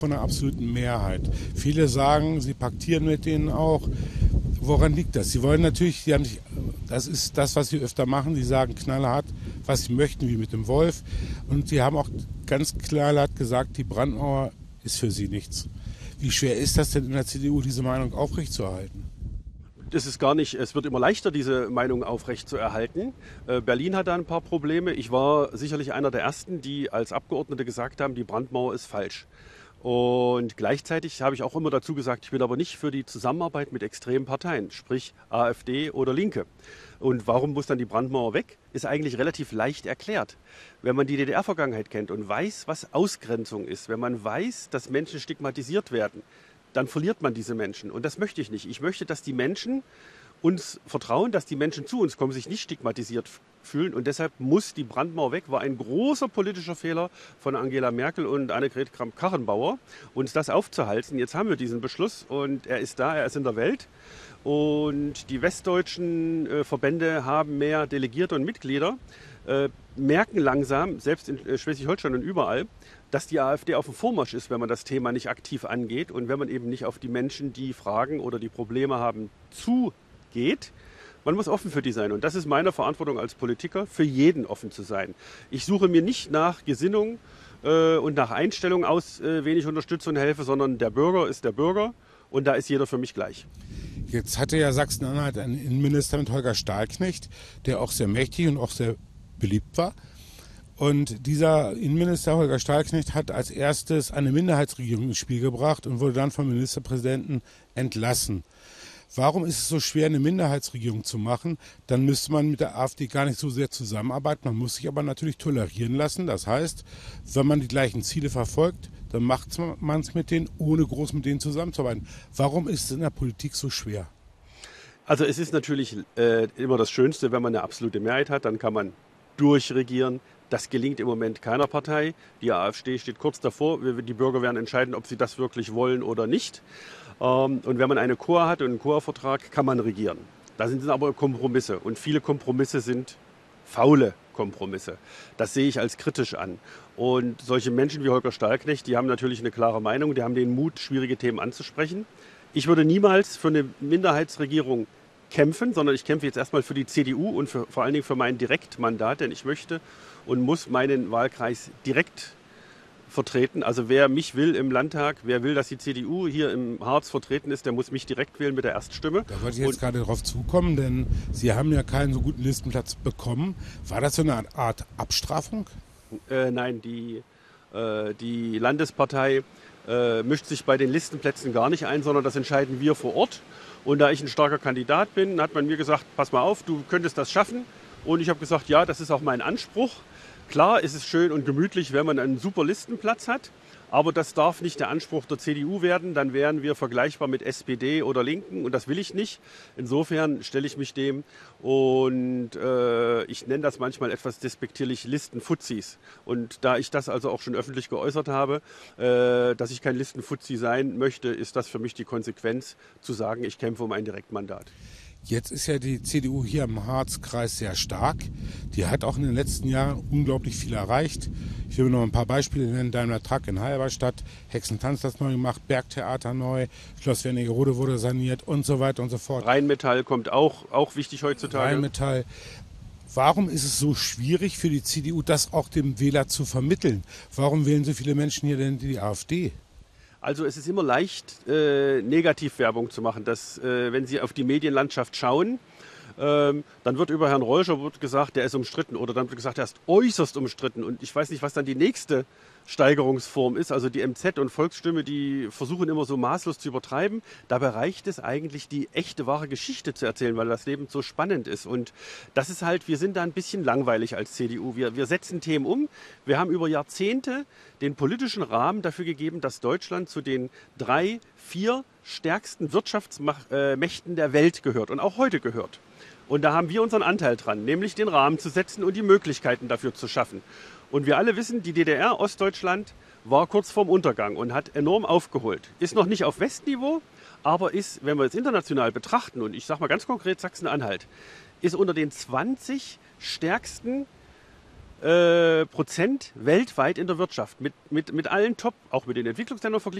Von einer absoluten Mehrheit. Viele sagen, sie paktieren mit denen auch. Woran liegt das? Sie wollen natürlich, das ist das, was sie öfter machen, sie sagen knallhart, was sie möchten, wie mit dem Wolf. Und sie haben auch ganz knallhart gesagt, die Brandmauer ist für sie nichts. Wie schwer ist das denn in der CDU, diese Meinung aufrechtzuerhalten? Das ist gar nicht, es wird immer leichter, diese Meinung aufrechtzuerhalten. Berlin hat da ein paar Probleme. Ich war sicherlich einer der Ersten, die als Abgeordnete gesagt haben, die Brandmauer ist falsch. Und gleichzeitig habe ich auch immer dazu gesagt, ich bin aber nicht für die Zusammenarbeit mit extremen Parteien, sprich AfD oder Linke. Und warum muss dann die Brandmauer weg? Ist eigentlich relativ leicht erklärt. Wenn man die DDR-Vergangenheit kennt und weiß, was Ausgrenzung ist, wenn man weiß, dass Menschen stigmatisiert werden, dann verliert man diese Menschen. Und das möchte ich nicht. Ich möchte, dass die Menschen uns vertrauen, dass die Menschen zu uns kommen, sich nicht stigmatisiert fühlen. Und deshalb muss die Brandmauer weg. War ein großer politischer Fehler von Angela Merkel und Annegret Kramp-Karrenbauer, uns das aufzuhalten. Jetzt haben wir diesen Beschluss und er ist da, er ist in der Welt. Und die westdeutschen Verbände haben mehr Delegierte und Mitglieder, merken langsam, selbst in Schleswig-Holstein und überall, dass die AfD auf dem Vormarsch ist, wenn man das Thema nicht aktiv angeht und wenn man eben nicht auf die Menschen, die Fragen oder die Probleme haben, zugeht. Man muss offen für die sein und das ist meine Verantwortung als Politiker, für jeden offen zu sein. Ich suche mir nicht nach Gesinnung und nach Einstellung aus, wen ich unterstütze und helfe, sondern der Bürger ist der Bürger und da ist jeder für mich gleich. Jetzt hatte ja Sachsen-Anhalt einen Innenminister mit Holger Stahlknecht, der auch sehr mächtig und auch sehr beliebt war. Und dieser Innenminister Holger Stahlknecht hat als erstes eine Minderheitsregierung ins Spiel gebracht und wurde dann vom Ministerpräsidenten entlassen. Warum ist es so schwer, eine Minderheitsregierung zu machen? Dann müsste man mit der AfD gar nicht so sehr zusammenarbeiten. Man muss sich aber natürlich tolerieren lassen. Das heißt, wenn man die gleichen Ziele verfolgt, dann macht man es mit denen, ohne groß mit denen zusammenzuarbeiten. Warum ist es in der Politik so schwer? Also es ist natürlich immer das Schönste, wenn man eine absolute Mehrheit hat, dann kann man durchregieren. Das gelingt im Moment keiner Partei. Die AfD steht kurz davor. Die Bürger werden entscheiden, ob sie das wirklich wollen oder nicht. Und wenn man eine Chor hat und einen Chorvertrag, kann man regieren. Da sind aber Kompromisse. Und viele Kompromisse sind faule Kompromisse. Das sehe ich als kritisch an. Und solche Menschen wie Holger Stahlknecht, die haben natürlich eine klare Meinung. Die haben den Mut, schwierige Themen anzusprechen. Ich würde niemals für eine Minderheitsregierung kämpfen, sondern ich kämpfe jetzt erstmal für die CDU und vor allen Dingen für mein Direktmandat, denn ich möchte und muss meinen Wahlkreis direkt vertreten. Also wer mich will im Landtag, wer will, dass die CDU hier im Harz vertreten ist, der muss mich direkt wählen mit der Erststimme. Da wollte ich jetzt gerade drauf zukommen, denn Sie haben ja keinen so guten Listenplatz bekommen. War das so eine Art Abstrafung? Nein, die Landespartei mischt sich bei den Listenplätzen gar nicht ein, sondern das entscheiden wir vor Ort. Und da ich ein starker Kandidat bin, hat man mir gesagt, pass mal auf, du könntest das schaffen. Und ich habe gesagt, ja, das ist auch mein Anspruch. Klar ist es schön und gemütlich, wenn man einen super Listenplatz hat. Aber das darf nicht der Anspruch der CDU werden. Dann wären wir vergleichbar mit SPD oder Linken und das will ich nicht. Insofern stelle ich mich dem und ich nenne das manchmal etwas despektierlich Listenfuzis. Und da ich das also auch schon öffentlich geäußert habe, dass ich kein Listenfuzzi sein möchte, ist das für mich die Konsequenz zu sagen, ich kämpfe um ein Direktmandat. Jetzt ist ja die CDU hier im Harzkreis sehr stark. Die hat auch in den letzten Jahren unglaublich viel erreicht. Ich will noch ein paar Beispiele nennen. Daimler Truck in Halberstadt, Hexentanz das neu gemacht, Bergtheater neu, Schloss Wernigerode wurde saniert und so weiter und so fort. Rheinmetall kommt auch wichtig heutzutage. Rheinmetall. Warum ist es so schwierig für die CDU, das auch dem Wähler zu vermitteln? Warum wählen so viele Menschen hier denn die AfD? Also es ist immer leicht, Negativwerbung zu machen. Wenn Sie auf die Medienlandschaft schauen, dann wird über Herrn Reuscher gesagt, der ist umstritten. Oder dann wird gesagt, er ist äußerst umstritten. Und ich weiß nicht, was dann die nächste Steigerungsform ist. Also die MZ und Volksstimme, die versuchen immer so maßlos zu übertreiben. Dabei reicht es eigentlich, die echte, wahre Geschichte zu erzählen, weil das Leben so spannend ist. Und das ist halt, wir sind da ein bisschen langweilig als CDU. Wir setzen Themen um. Wir haben über Jahrzehnte den politischen Rahmen dafür gegeben, dass Deutschland zu den 3, 4 stärksten Wirtschaftsmächten der Welt gehört und auch heute gehört. Und da haben wir unseren Anteil dran, nämlich den Rahmen zu setzen und die Möglichkeiten dafür zu schaffen. Und wir alle wissen, die DDR, Ostdeutschland, war kurz vorm Untergang und hat enorm aufgeholt. Ist noch nicht auf Westniveau, aber ist, wenn wir es international betrachten, und ich sage mal ganz konkret Sachsen-Anhalt, ist unter den 20 stärksten Prozent weltweit in der Wirtschaft. Mit allen Top, auch mit den Entwicklungsländern verglichen.